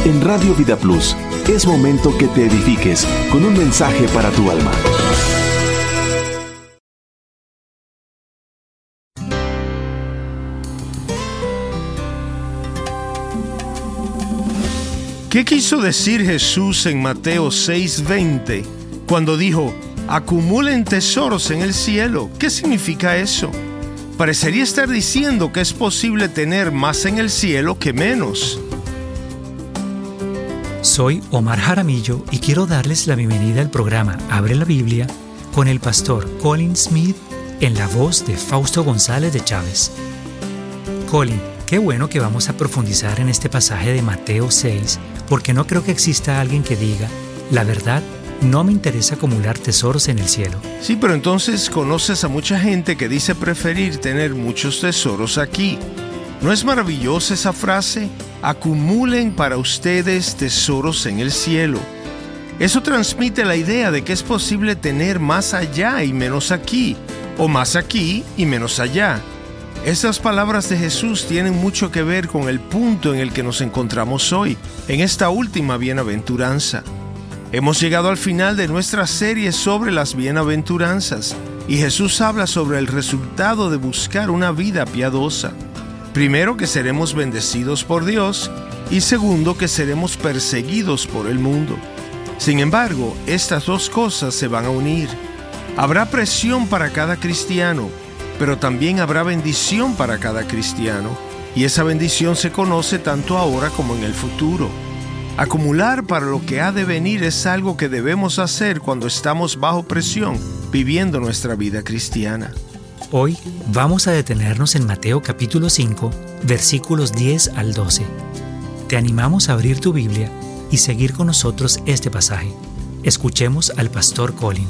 En Radio Vida Plus, es momento que te edifiques con un mensaje para tu alma. ¿Qué quiso decir Jesús en Mateo 6:20 cuando dijo, acumulen tesoros en el cielo? ¿Qué significa eso? Parecería estar diciendo que es posible tener más en el cielo que menos. Soy Omar Jaramillo y quiero darles la bienvenida al programa Abre la Biblia con el pastor Colin Smith en la voz de Fausto González de Chávez. Colin, qué bueno que vamos a profundizar en este pasaje de Mateo 6, porque no creo que exista alguien que diga, la verdad, no me interesa acumular tesoros en el cielo. Sí, pero entonces conoces a mucha gente que dice preferir tener muchos tesoros aquí. ¿No es maravillosa esa frase? Acumulen para ustedes tesoros en el cielo. Eso transmite la idea de que es posible tener más allá y menos aquí, o más aquí y menos allá. Estas palabras de Jesús tienen mucho que ver con el punto en el que nos encontramos hoy, en esta última bienaventuranza. Hemos llegado al final de nuestra serie sobre las bienaventuranzas, y Jesús habla sobre el resultado de buscar una vida piadosa. Primero, que seremos bendecidos por Dios, y segundo, que seremos perseguidos por el mundo. Sin embargo, estas dos cosas se van a unir. Habrá presión para cada cristiano, pero también habrá bendición para cada cristiano, y esa bendición se conoce tanto ahora como en el futuro. Acumular para lo que ha de venir es algo que debemos hacer cuando estamos bajo presión, viviendo nuestra vida cristiana. Hoy vamos a detenernos en Mateo capítulo 5, versículos 10 al 12. Te animamos a abrir tu Biblia y seguir con nosotros este pasaje. Escuchemos al pastor Colin.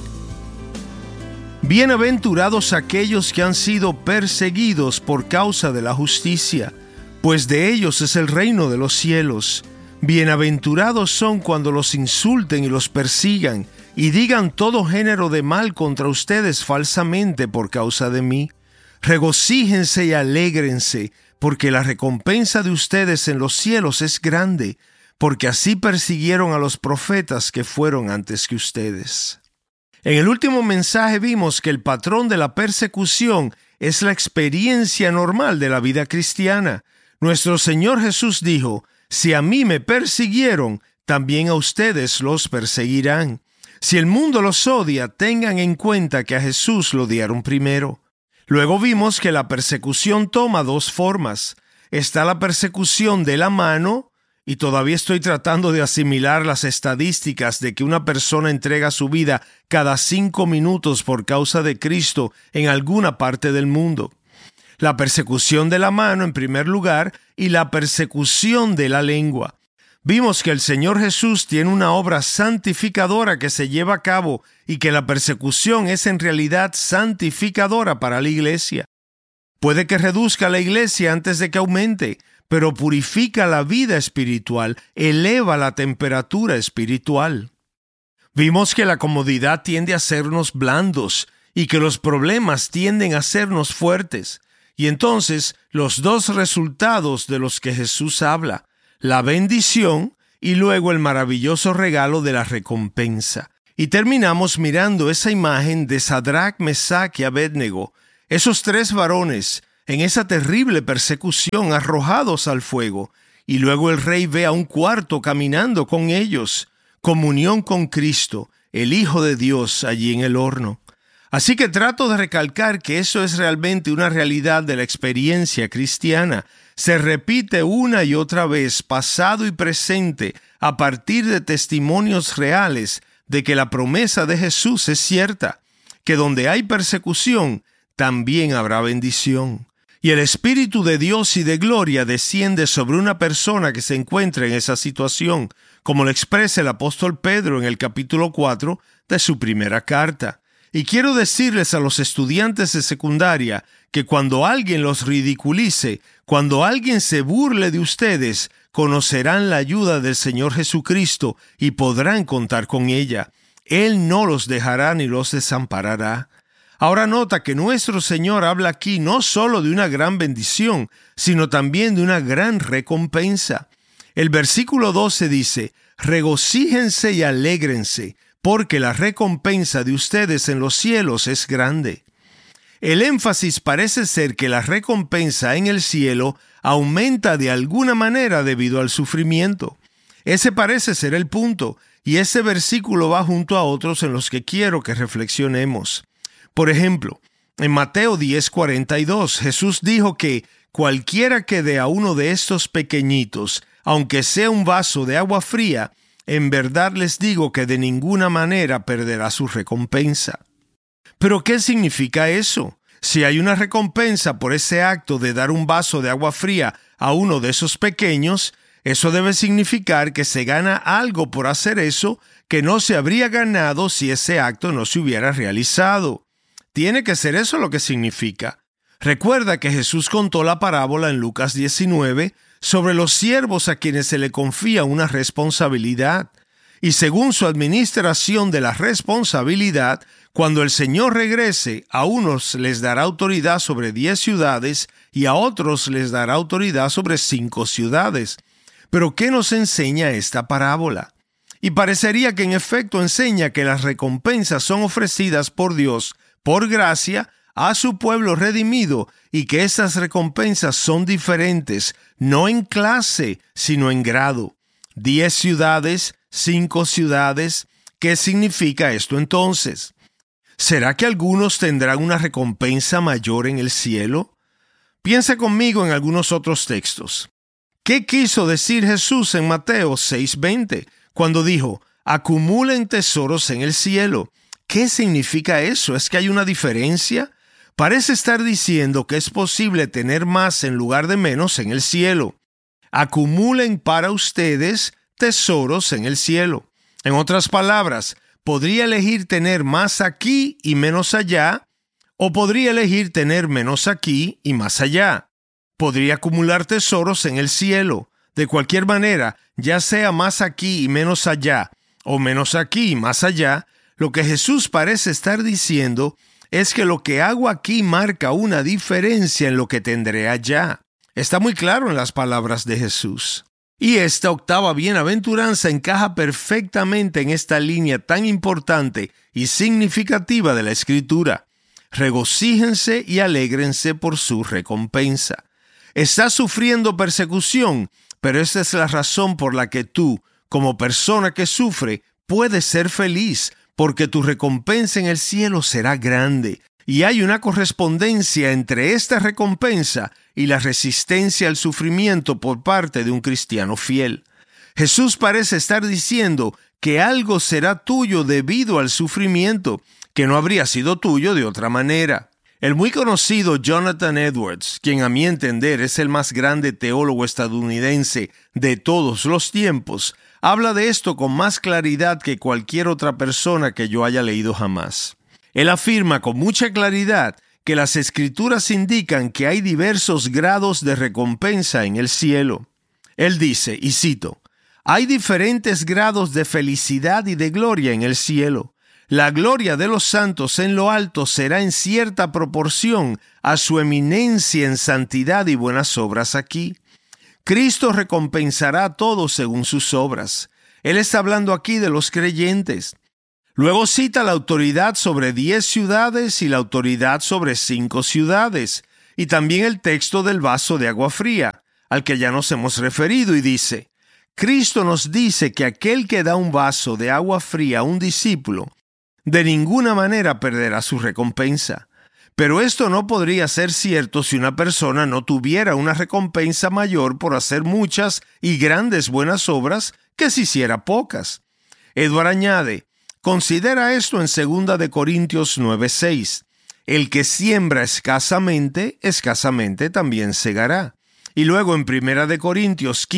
Bienaventurados aquellos que han sido perseguidos por causa de la justicia, pues de ellos es el reino de los cielos. Bienaventurados son cuando los insulten y los persigan, y digan todo género de mal contra ustedes falsamente por causa de mí. Regocíjense y alégrense, porque la recompensa de ustedes en los cielos es grande, porque así persiguieron a los profetas que fueron antes que ustedes. En el último mensaje vimos que el patrón de la persecución es la experiencia normal de la vida cristiana. Nuestro Señor Jesús dijo, si a mí me persiguieron, también a ustedes los perseguirán. Si el mundo los odia, tengan en cuenta que a Jesús lo odiaron primero. Luego vimos que la persecución toma dos formas. Está la persecución de la mano, y todavía estoy tratando de asimilar las estadísticas de que una persona entrega su vida cada 5 minutos por causa de Cristo en alguna parte del mundo. La persecución de la mano en primer lugar y la persecución de la lengua. Vimos que el Señor Jesús tiene una obra santificadora que se lleva a cabo y que la persecución es en realidad santificadora para la iglesia. Puede que reduzca la iglesia antes de que aumente, pero purifica la vida espiritual, eleva la temperatura espiritual. Vimos que la comodidad tiende a hacernos blandos y que los problemas tienden a hacernos fuertes. Y entonces, los dos resultados de los que Jesús habla, la bendición y luego el maravilloso regalo de la recompensa. Y terminamos mirando esa imagen de Sadrach, Mesach y Abednego, esos 3 varones en esa terrible persecución arrojados al fuego, y luego el rey ve a un cuarto caminando con ellos, comunión con Cristo, el Hijo de Dios, allí en el horno. Así que trato de recalcar que eso es realmente una realidad de la experiencia cristiana. Se repite una y otra vez, pasado y presente, a partir de testimonios reales de que la promesa de Jesús es cierta, que donde hay persecución, también habrá bendición. Y el Espíritu de Dios y de gloria desciende sobre una persona que se encuentra en esa situación, como lo expresa el apóstol Pedro en el capítulo 4 de su primera carta. Y quiero decirles a los estudiantes de secundaria que cuando alguien los ridiculice, cuando alguien se burle de ustedes, conocerán la ayuda del Señor Jesucristo y podrán contar con ella. Él no los dejará ni los desamparará. Ahora nota que nuestro Señor habla aquí no solo de una gran bendición, sino también de una gran recompensa. El versículo 12 dice: regocíjense y alégrense, porque la recompensa de ustedes en los cielos es grande. El énfasis parece ser que la recompensa en el cielo aumenta de alguna manera debido al sufrimiento. Ese parece ser el punto, y ese versículo va junto a otros en los que quiero que reflexionemos. Por ejemplo, en Mateo 10:42, Jesús dijo que cualquiera que dé a uno de estos pequeñitos, aunque sea un vaso de agua fría, en verdad les digo que de ninguna manera perderá su recompensa. ¿Pero qué significa eso? Si hay una recompensa por ese acto de dar un vaso de agua fría a uno de esos pequeños, eso debe significar que se gana algo por hacer eso que no se habría ganado si ese acto no se hubiera realizado. Tiene que ser eso lo que significa. Recuerda que Jesús contó la parábola en Lucas 19 sobre los siervos a quienes se le confía una responsabilidad. Y según su administración de la responsabilidad, cuando el Señor regrese, a unos les dará autoridad sobre 10 ciudades y a otros les dará autoridad sobre 5 ciudades. Pero ¿qué nos enseña esta parábola? Y parecería que en efecto enseña que las recompensas son ofrecidas por Dios, por gracia, a su pueblo redimido, y que esas recompensas son diferentes, no en clase, sino en grado. 10 ciudades, 5 ciudades. ¿Qué significa esto entonces? ¿Será que algunos tendrán una recompensa mayor en el cielo? Piensa conmigo en algunos otros textos. ¿Qué quiso decir Jesús en Mateo 6:20 cuando dijo: acumulen tesoros en el cielo? ¿Qué significa eso? ¿Es que hay una diferencia? Parece estar diciendo que es posible tener más en lugar de menos en el cielo. Acumulen para ustedes tesoros en el cielo. En otras palabras, podría elegir tener más aquí y menos allá, o podría elegir tener menos aquí y más allá. Podría acumular tesoros en el cielo. De cualquier manera, ya sea más aquí y menos allá, o menos aquí y más allá, lo que Jesús parece estar diciendo es que lo que hago aquí marca una diferencia en lo que tendré allá. Está muy claro en las palabras de Jesús. Y esta octava bienaventuranza encaja perfectamente en esta línea tan importante y significativa de la Escritura. Regocíjense y alégrense por su recompensa. Estás sufriendo persecución, pero esta es la razón por la que tú, como persona que sufre, puedes ser feliz, porque tu recompensa en el cielo será grande. Y hay una correspondencia entre esta recompensa y la resistencia al sufrimiento por parte de un cristiano fiel. Jesús parece estar diciendo que algo será tuyo debido al sufrimiento, que no habría sido tuyo de otra manera. El muy conocido Jonathan Edwards, quien a mi entender es el más grande teólogo estadounidense de todos los tiempos, habla de esto con más claridad que cualquier otra persona que yo haya leído jamás. Él afirma con mucha claridad que las Escrituras indican que hay diversos grados de recompensa en el cielo. Él dice, y cito: hay diferentes grados de felicidad y de gloria en el cielo. La gloria de los santos en lo alto será en cierta proporción a su eminencia en santidad y buenas obras aquí. Cristo recompensará a todos según sus obras. Él está hablando aquí de los creyentes. Luego cita la autoridad sobre 10 ciudades y la autoridad sobre 5 ciudades, y también el texto del vaso de agua fría, al que ya nos hemos referido, y dice: Cristo nos dice que aquel que da un vaso de agua fría a un discípulo, de ninguna manera perderá su recompensa. Pero esto no podría ser cierto si una persona no tuviera una recompensa mayor por hacer muchas y grandes buenas obras que si hiciera pocas. Edward añade: considera esto en 2 de Corintios 9:6. El que siembra escasamente, escasamente también segará. Y luego en 1 de Corintios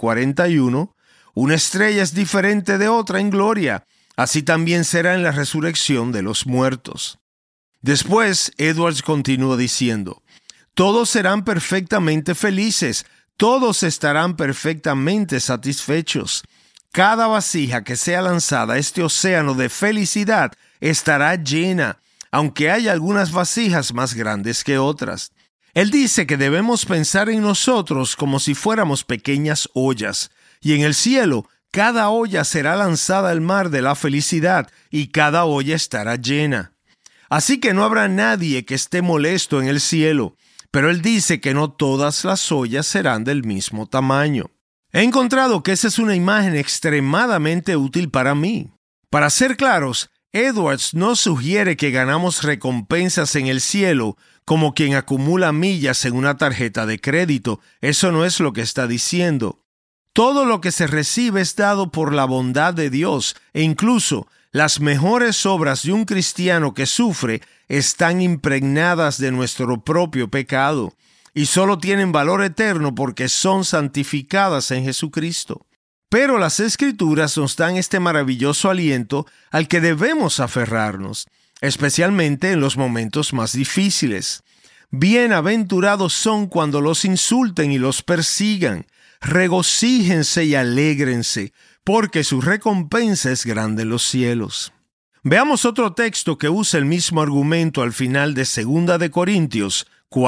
15:41, una estrella es diferente de otra en gloria, así también será en la resurrección de los muertos. Después, Edwards continúa diciendo: todos serán perfectamente felices, todos estarán perfectamente satisfechos. Cada vasija que sea lanzada a este océano de felicidad estará llena, aunque haya algunas vasijas más grandes que otras. Él dice que debemos pensar en nosotros como si fuéramos pequeñas ollas, Y en el cielo, cada olla será lanzada al mar de la felicidad y cada olla estará llena. Así que no habrá nadie que esté molesto en el cielo, pero él dice que no todas las ollas serán del mismo tamaño. He encontrado que esa es una imagen extremadamente útil para mí. Para ser claros, Edwards no sugiere que ganamos recompensas en el cielo como quien acumula millas en una tarjeta de crédito. Eso no es lo que está diciendo. Todo lo que se recibe es dado por la bondad de Dios, e incluso las mejores obras de un cristiano que sufre están impregnadas de nuestro propio pecado y solo tienen valor eterno porque son santificadas en Jesucristo. Pero las Escrituras nos dan este maravilloso aliento al que debemos aferrarnos, especialmente en los momentos más difíciles. Bienaventurados son cuando los insulten y los persigan. Regocíjense y alégrense, porque su recompensa es grande en los cielos. Veamos otro texto que usa el mismo argumento al final de 2 de Corintios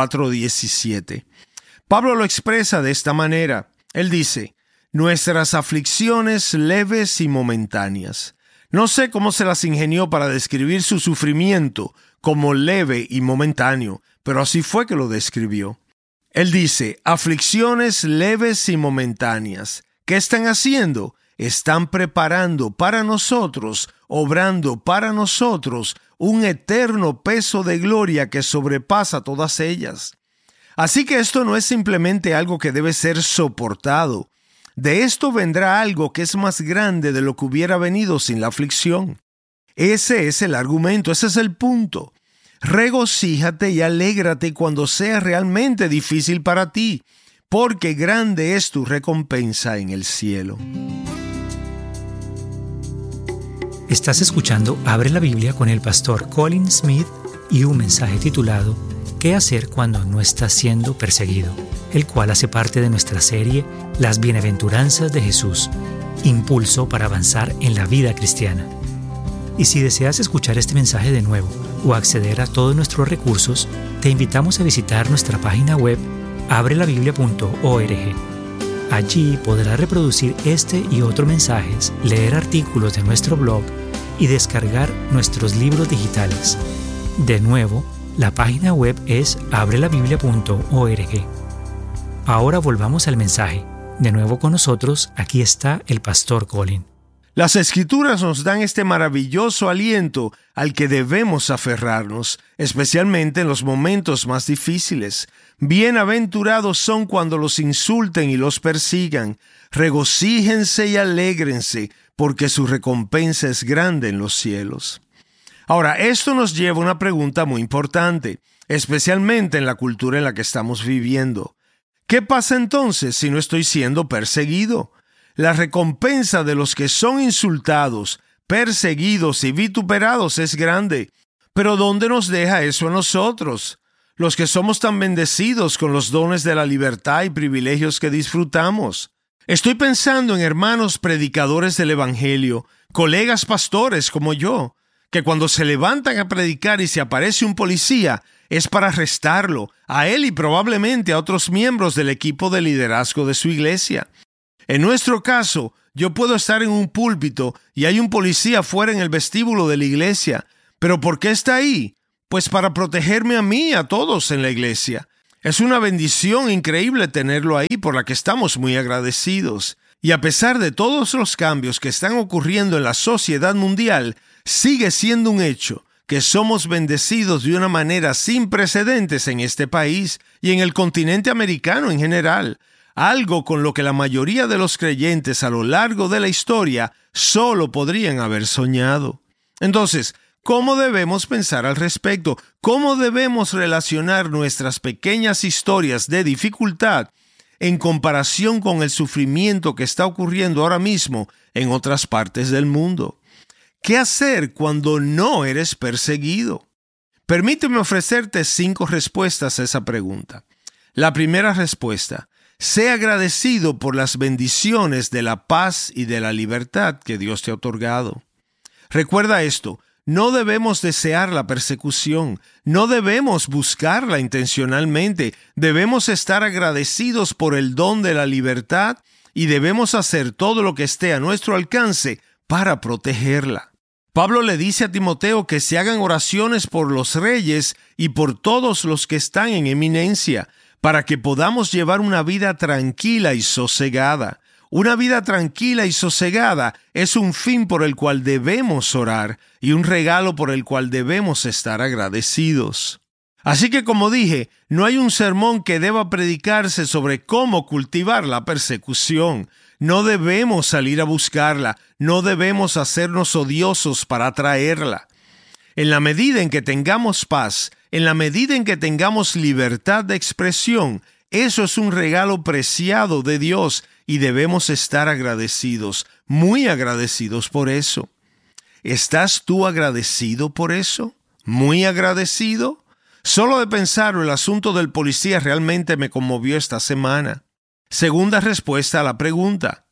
4:17. Pablo lo expresa de esta manera. Él dice: nuestras aflicciones leves y momentáneas. No sé cómo se las ingenió para describir su sufrimiento como leve y momentáneo, pero así fue que lo describió. Él dice, aflicciones leves y momentáneas. ¿Qué están haciendo? Están preparando para nosotros, obrando para nosotros, un eterno peso de gloria que sobrepasa todas ellas. Así que esto no es simplemente algo que debe ser soportado. De esto vendrá algo que es más grande de lo que hubiera venido sin la aflicción. Ese es el argumento, ese es el punto. Regocíjate y alégrate cuando sea realmente difícil para ti, porque grande es tu recompensa en el cielo. Estás escuchando Abre la Biblia con el pastor Colin Smith y un mensaje titulado ¿Qué hacer cuando no estás siendo perseguido?, el cual hace parte de nuestra serie Las Bienaventuranzas de Jesús, impulso para avanzar en la vida cristiana. Y si deseas escuchar este mensaje de nuevo o acceder a todos nuestros recursos, te invitamos a visitar nuestra página web abrelabiblia.org. Allí podrás reproducir este y otros mensajes, leer artículos de nuestro blog y descargar nuestros libros digitales. De nuevo, la página web es abrelabiblia.org. Ahora volvamos al mensaje. De nuevo con nosotros, aquí está el pastor Colin. Las Escrituras nos dan este maravilloso aliento al que debemos aferrarnos, especialmente en los momentos más difíciles. Bienaventurados son cuando los insulten y los persigan. Regocíjense y alégrense, porque su recompensa es grande en los cielos. Ahora, esto nos lleva a una pregunta muy importante, especialmente en la cultura en la que estamos viviendo. ¿Qué pasa entonces si no estoy siendo perseguido? La recompensa de los que son insultados, perseguidos y vituperados es grande. Pero ¿dónde nos deja eso a nosotros? Los que somos tan bendecidos con los dones de la libertad y privilegios que disfrutamos. Estoy pensando en hermanos predicadores del Evangelio, colegas pastores como yo, que cuando se levantan a predicar y se aparece un policía, es para arrestarlo, a él y probablemente a otros miembros del equipo de liderazgo de su iglesia. En nuestro caso, yo puedo estar en un púlpito y hay un policía fuera en el vestíbulo de la iglesia. ¿Pero por qué está ahí? Pues para protegerme a mí y a todos en la iglesia. Es una bendición increíble tenerlo ahí, por la que estamos muy agradecidos. Y a pesar de todos los cambios que están ocurriendo en la sociedad mundial, sigue siendo un hecho que somos bendecidos de una manera sin precedentes en este país y en el continente americano en general. Algo con lo que la mayoría de los creyentes a lo largo de la historia solo podrían haber soñado. Entonces, ¿cómo debemos pensar al respecto? ¿Cómo debemos relacionar nuestras pequeñas historias de dificultad en comparación con el sufrimiento que está ocurriendo ahora mismo en otras partes del mundo? ¿Qué hacer cuando no eres perseguido? Permíteme ofrecerte 5 respuestas a esa pregunta. La primera respuesta: sé agradecido por las bendiciones de la paz y de la libertad que Dios te ha otorgado. Recuerda esto, no debemos desear la persecución, no debemos buscarla intencionalmente, debemos estar agradecidos por el don de la libertad y debemos hacer todo lo que esté a nuestro alcance para protegerla. Pablo le dice a Timoteo que se hagan oraciones por los reyes y por todos los que están en eminencia, para que podamos llevar una vida tranquila y sosegada. Una vida tranquila y sosegada es un fin por el cual debemos orar y un regalo por el cual debemos estar agradecidos. Así que, como dije, no hay un sermón que deba predicarse sobre cómo cultivar la persecución. No debemos salir a buscarla, no debemos hacernos odiosos para atraerla. En la medida en que tengamos paz, en la medida en que tengamos libertad de expresión, eso es un regalo preciado de Dios y debemos estar agradecidos, muy agradecidos por eso. ¿Estás tú agradecido por eso? ¿Muy agradecido? Solo de pensarlo, el asunto del policía realmente me conmovió esta semana. Segunda respuesta a la pregunta.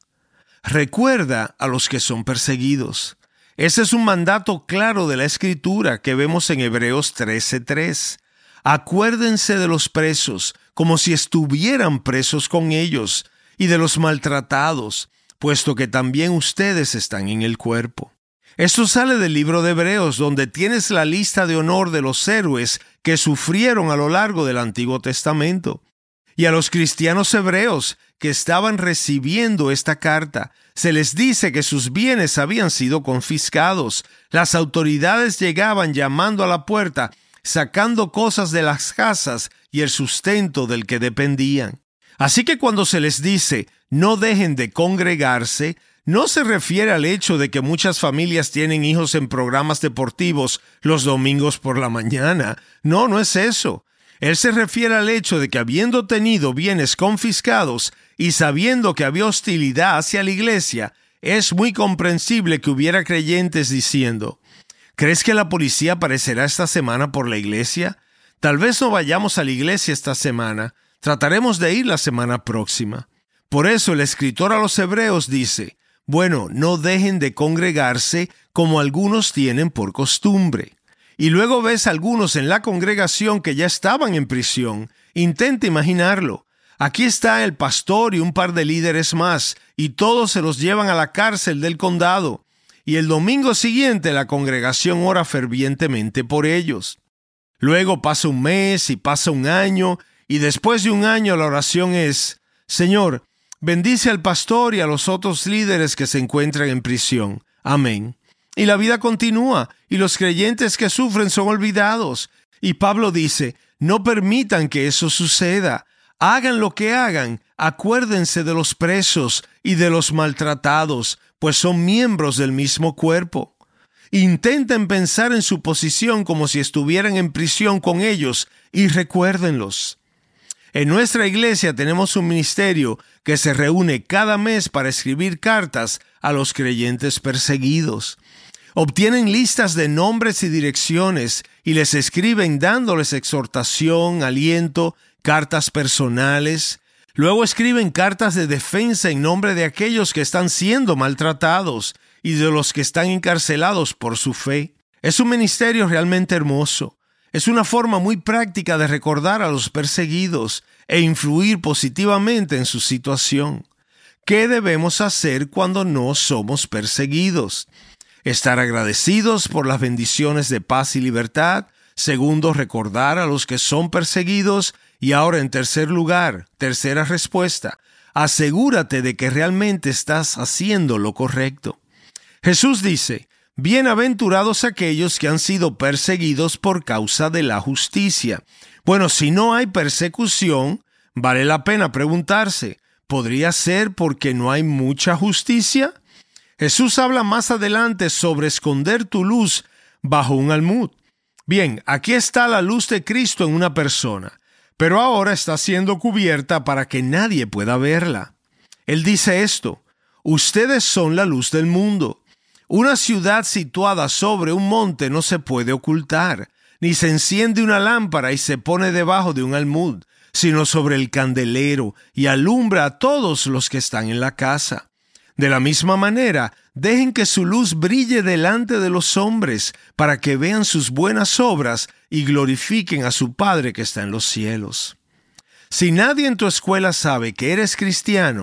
Recuerda a los que son perseguidos. Ese es un mandato claro de la Escritura que vemos en Hebreos 13:3. Acuérdense de los presos, como si estuvieran presos con ellos, y de los maltratados, puesto que también ustedes están en el cuerpo. Esto sale del libro de Hebreos, donde tienes la lista de honor de los héroes que sufrieron a lo largo del Antiguo Testamento. Y a los cristianos hebreos que estaban recibiendo esta carta, se les dice que sus bienes habían sido confiscados. Las autoridades llegaban llamando a la puerta, sacando cosas de las casas y el sustento del que dependían. Así que cuando se les dice, no dejen de congregarse, no se refiere al hecho de que muchas familias tienen hijos en programas deportivos los domingos por la mañana. No, no es eso. Él se refiere al hecho de que habiendo tenido bienes confiscados y sabiendo que había hostilidad hacia la iglesia, es muy comprensible que hubiera creyentes diciendo, ¿crees que la policía aparecerá esta semana por la iglesia? Tal vez no vayamos a la iglesia esta semana, trataremos de ir la semana próxima. Por eso el escritor a los hebreos dice, bueno, no dejen de congregarse como algunos tienen por costumbre. Y luego ves a algunos en la congregación que ya estaban en prisión. Intenta imaginarlo. Aquí está el pastor y un par de líderes más, y todos se los llevan a la cárcel del condado. Y el domingo siguiente la congregación ora fervientemente por ellos. Luego pasa un mes y pasa un año, y después de un año la oración es, Señor, bendice al pastor y a los otros líderes que se encuentran en prisión. Amén. Y la vida continúa, y los creyentes que sufren son olvidados. Y Pablo dice, no permitan que eso suceda. Hagan lo que hagan, acuérdense de los presos y de los maltratados, pues son miembros del mismo cuerpo. Intenten pensar en su posición como si estuvieran en prisión con ellos y recuérdenlos. En nuestra iglesia tenemos un ministerio que se reúne cada mes para escribir cartas a los creyentes perseguidos. Obtienen listas de nombres y direcciones y les escriben dándoles exhortación, aliento, cartas personales. Luego escriben cartas de defensa en nombre de aquellos que están siendo maltratados y de los que están encarcelados por su fe. Es un ministerio realmente hermoso. Es una forma muy práctica de recordar a los perseguidos e influir positivamente en su situación. ¿Qué debemos hacer cuando no somos perseguidos? Estar agradecidos por las bendiciones de paz y libertad. Segundo, recordar a los que son perseguidos. Y ahora, en tercer lugar, tercera respuesta, asegúrate de que realmente estás haciendo lo correcto. Jesús dice, bienaventurados aquellos que han sido perseguidos por causa de la justicia. Bueno, si no hay persecución, vale la pena preguntarse, ¿podría ser porque no hay mucha justicia? Jesús habla más adelante sobre esconder tu luz bajo un almud. Bien, aquí está la luz de Cristo en una persona, pero ahora está siendo cubierta para que nadie pueda verla. Él dice esto, ustedes son la luz del mundo. Una ciudad situada sobre un monte no se puede ocultar, ni se enciende una lámpara y se pone debajo de un almud, sino sobre el candelero y alumbra a todos los que están en la casa. De la misma manera, dejen que su luz brille delante de los hombres, para que vean sus buenas obras y glorifiquen a su Padre que está en los cielos. Si nadie en tu escuela sabe que eres cristiano,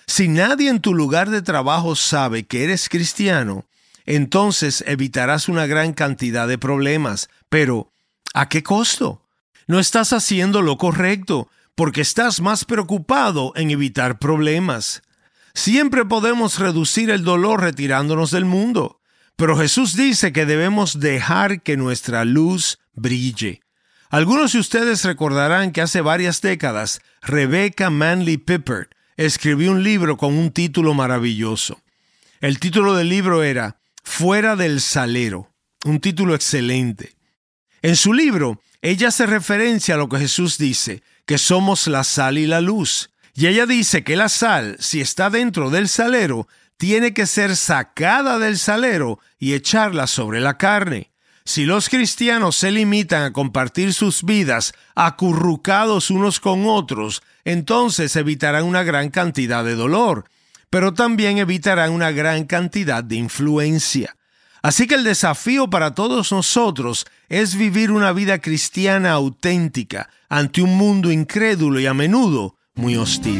Si nadie en tu lugar de trabajo sabe que eres cristiano, entonces evitarás una gran cantidad de problemas. Pero, ¿a qué costo? No estás haciendo lo correcto, porque estás más preocupado en evitar problemas. Siempre podemos reducir el dolor retirándonos del mundo, pero Jesús dice que debemos dejar que nuestra luz brille. Algunos de ustedes recordarán que hace varias décadas, Rebecca Manley Pippert escribió un libro con un título maravilloso. El título del libro era Fuera del Salero, un título excelente. En su libro, ella hace referencia a lo que Jesús dice, que somos la sal y la luz. Y ella dice que la sal, si está dentro del salero, tiene que ser sacada del salero y echarla sobre la carne. Si los cristianos se limitan a compartir sus vidas acurrucados unos con otros, entonces evitarán una gran cantidad de dolor, pero también evitarán una gran cantidad de influencia. Así que el desafío para todos nosotros es vivir una vida cristiana auténtica ante un mundo incrédulo y a menudo muy hostil.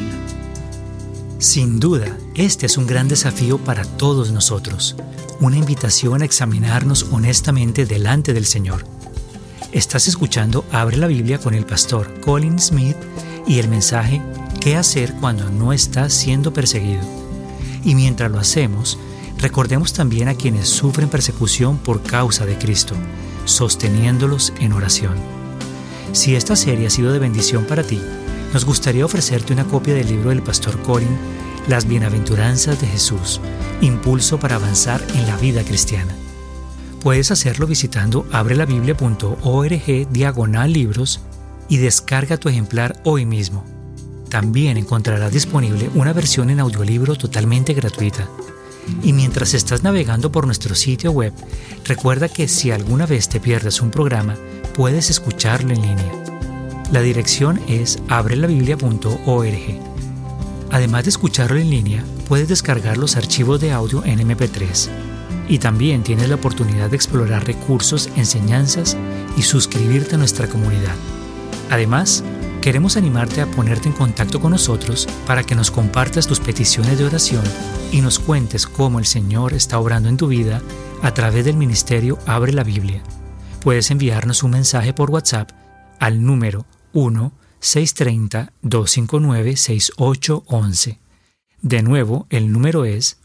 Sin duda, este es un gran desafío para todos nosotros, una invitación a examinarnos honestamente delante del Señor. Estás escuchando Abre la Biblia con el pastor Colin Smith y el mensaje ¿Qué hacer cuando no estás siendo perseguido? Y mientras lo hacemos, recordemos también a quienes sufren persecución por causa de Cristo, sosteniéndolos en oración. Si esta serie ha sido de bendición para ti, nos gustaría ofrecerte una copia del libro del pastor Colin, Las Bienaventuranzas de Jesús, Impulso para avanzar en la vida cristiana. Puedes hacerlo visitando abrelabiblia.org/libros y descarga tu ejemplar hoy mismo. También encontrarás disponible una versión en audiolibro totalmente gratuita. Y mientras estás navegando por nuestro sitio web, recuerda que si alguna vez te pierdes un programa, puedes escucharlo en línea. La dirección es abrelabiblia.org. Además de escucharlo en línea, puedes descargar los archivos de audio en MP3. Y también tienes la oportunidad de explorar recursos, enseñanzas y suscribirte a nuestra comunidad. Además, queremos animarte a ponerte en contacto con nosotros para que nos compartas tus peticiones de oración y nos cuentes cómo el Señor está obrando en tu vida a través del ministerio Abre la Biblia. Puedes enviarnos un mensaje por WhatsApp al número 1-630-259-6811. De nuevo, el número es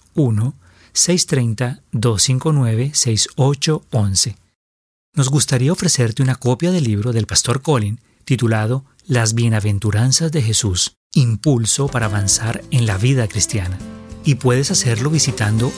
1-630-259-6811. Nos gustaría ofrecerte una copia del libro del pastor Colin titulado Las Bienaventuranzas de Jesús, Impulso para avanzar en la vida cristiana. Y puedes hacerlo visitando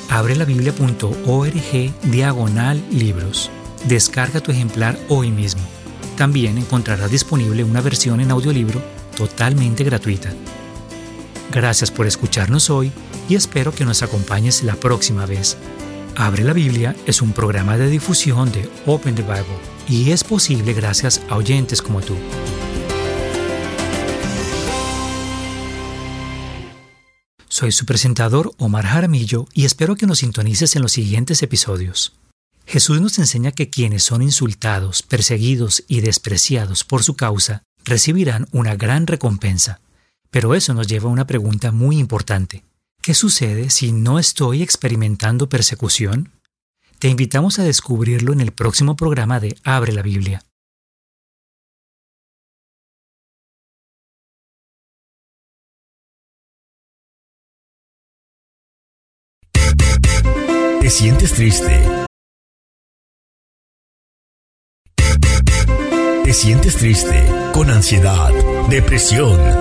abrelabiblia.org/libros. Descarga tu ejemplar hoy mismo. También encontrarás disponible una versión en audiolibro totalmente gratuita. Gracias por escucharnos hoy y espero que nos acompañes la próxima vez. Abre la Biblia es un programa de difusión de Open the Bible y es posible gracias a oyentes como tú. Soy su presentador Omar Jaramillo y espero que nos sintonices en los siguientes episodios. Jesús nos enseña que quienes son insultados, perseguidos y despreciados por su causa recibirán una gran recompensa. Pero eso nos lleva a una pregunta muy importante. ¿Qué sucede si no estoy experimentando persecución? Te invitamos a descubrirlo en el próximo programa de Abre la Biblia. ¿Te sientes triste? ¿Te sientes triste? ¿Con ansiedad, depresión,